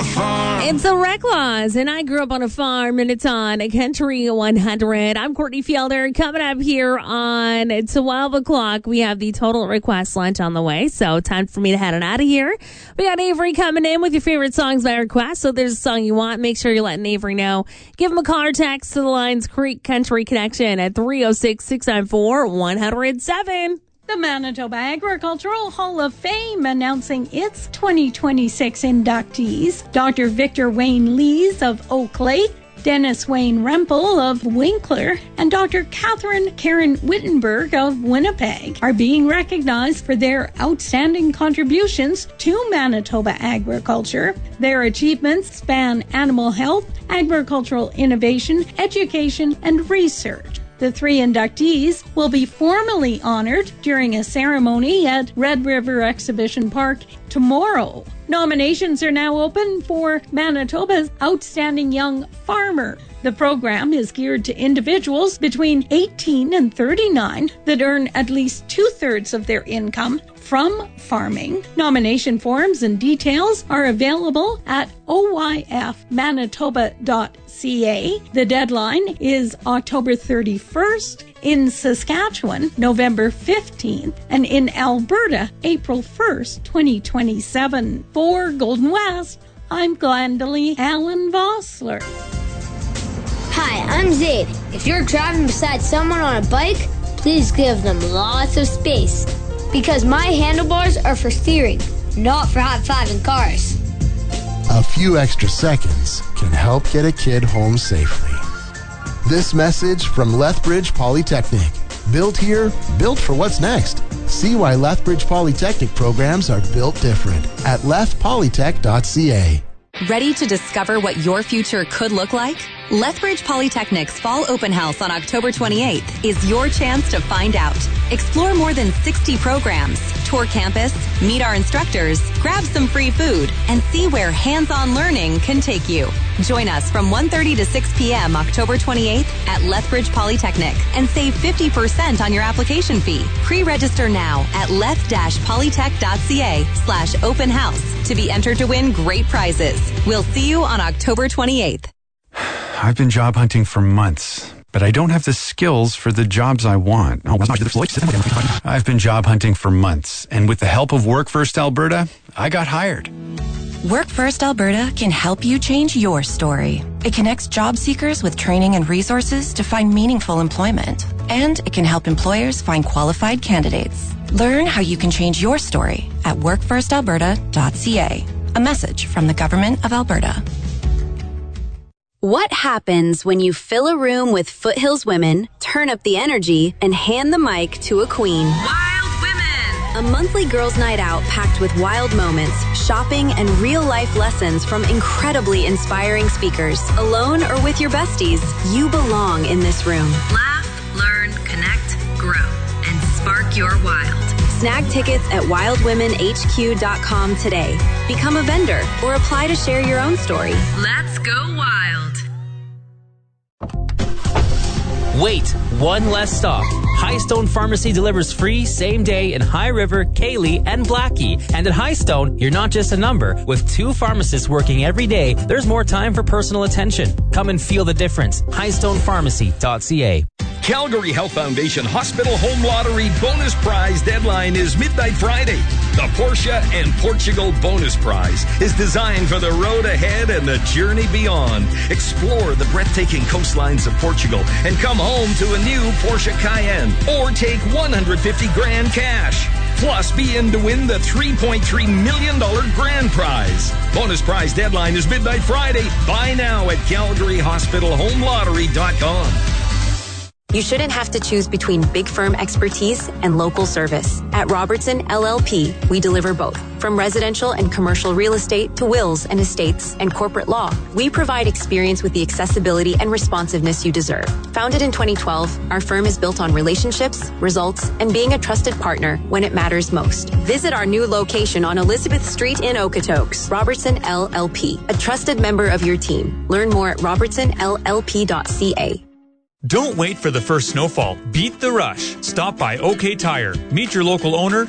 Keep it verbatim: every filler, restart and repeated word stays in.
a farm. It's the Reclaws, and I grew up on a farm, and it's on Country one hundred. I'm Courtney Fielder. Coming up here on twelve o'clock, we have the Total Request Lunch on the way, so time for me to head on out of here. We got Avery coming in with your favorite songs by request, so if there's a song you want, make sure you're letting Avery know. Give him a call or text to the Lions Creek Country Connection at three oh six, six nine four, one oh seven. The Manitoba Agricultural Hall of Fame announcing its twenty twenty-six inductees. Doctor Victor Wayne Lees of Oak Lake, Dennis Wayne Rempel of Winkler, and Doctor Catherine Karen Wittenberg of Winnipeg are being recognized for their outstanding contributions to Manitoba agriculture. Their achievements span animal health, agricultural innovation, education, and research. The three inductees will be formally honored during a ceremony at Red River Exhibition Park tomorrow. Nominations are now open for Manitoba's Outstanding Young Farmer. The program is geared to individuals between eighteen and thirty-nine that earn at least two-thirds of their income from farming. Nomination forms and details are available at o y f manitoba dot c a. The deadline is October thirty-first. In Saskatchewan, November fifteenth, and in Alberta, April first, twenty twenty-seven. For Golden West, I'm Glendalee Allen Vossler. Hi, I'm Zaid. If you're driving beside someone on a bike, please give them lots of space, because my handlebars are for steering, not for high-fiving cars. A few extra seconds can help get a kid home safely. This message from Lethbridge Polytechnic. Built here, built for what's next. See why Lethbridge Polytechnic programs are built different at leth polytech dot c a. Ready to discover what your future could look like? Lethbridge Polytechnic's Fall Open House on October twenty-eighth is your chance to find out. Explore more than sixty programs, tour campus, meet our instructors, grab some free food, and see where hands-on learning can take you. Join us from one thirty to six p.m. October twenty-eighth at Lethbridge Polytechnic and save fifty percent on your application fee. Pre-register now at leth dash polytech dot c a slash open house to be entered to win great prizes. We'll see you on October twenty-eighth. I've been job hunting for months, but I don't have the skills for the jobs I want. I've been job hunting for months, and with the help of Work First Alberta, I got hired. Work First Alberta can help you change your story. It connects job seekers with training and resources to find meaningful employment. And it can help employers find qualified candidates. Learn how you can change your story at work first alberta dot c a. A message from the Government of Alberta. What happens when you fill a room with Foothills women, turn up the energy, and hand the mic to a queen? Wild Women! A monthly girls' night out packed with wild moments, shopping, and real-life lessons from incredibly inspiring speakers. Alone or with your besties, you belong in this room. Laugh, learn, connect, grow, and spark your wild. Snag tickets at wild women h q dot com today. Become a vendor or apply to share your own story. Let's go wild. Wait, one less stop. Highstone Pharmacy delivers free same day in High River, Cayley, and Blackie. And at Highstone, you're not just a number. With two pharmacists working every day, there's more time for personal attention. Come and feel the difference. highstone pharmacy dot c a. Calgary Health Foundation Hospital Home Lottery bonus prize deadline is midnight Friday. The Porsche and Portugal bonus prize is designed for the road ahead and the journey beyond. Explore the breathtaking coastlines of Portugal and come home to a new Porsche Cayenne or take one hundred fifty grand cash. Plus, be in to win the three point three million dollars grand prize. Bonus prize deadline is midnight Friday. Buy now at calgary hospital home lottery dot com. You shouldn't have to choose between big firm expertise and local service. At Robertson L L P, we deliver both. From residential and commercial real estate to wills and estates and corporate law, we provide experience with the accessibility and responsiveness you deserve. Founded in twenty twelve, our firm is built on relationships, results, and being a trusted partner when it matters most. Visit our new location on Elizabeth Street in Okotoks. Robertson L L P, a trusted member of your team. Learn more at robertson l l p dot c a. Don't wait for the first snowfall. Beat the rush. Stop by OK Tire. Meet your local owner,